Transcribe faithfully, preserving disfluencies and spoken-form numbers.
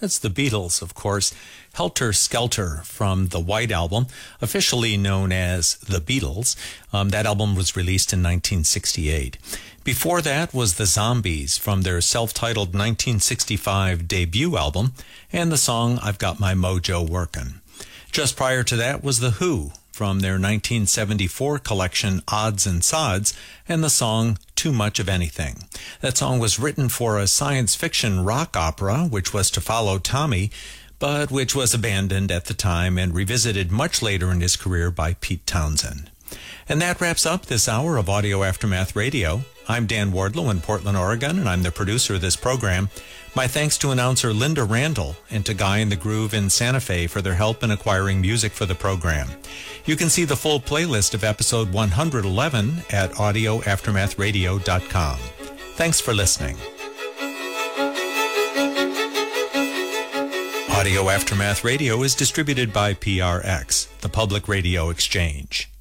That's the Beatles, of course. Helter Skelter from the White Album, officially known as The Beatles. Um, that album was released in nineteen sixty-eight. Before that was the Zombies from their self-titled nineteen sixty-five debut album, and the song I've Got My Mojo Workin'. Just prior to that was The Who from their nineteen seventy-four collection Odds and Sods, and the song Too Much of Anything. That song was written for a science fiction rock opera, which was to follow Tommy, but which was abandoned at the time and revisited much later in his career by Pete Townsend. And that wraps up this hour of Audio Aftermath Radio. I'm Dan Wardlow in Portland, Oregon, and I'm the producer of this program. My thanks to announcer Linda Randall and to Guy in the Groove in Santa Fe for their help in acquiring music for the program. You can see the full playlist of episode one hundred eleven at audio aftermath radio dot com. Thanks for listening. Audio Aftermath Radio is distributed by P R X, the Public Radio Exchange.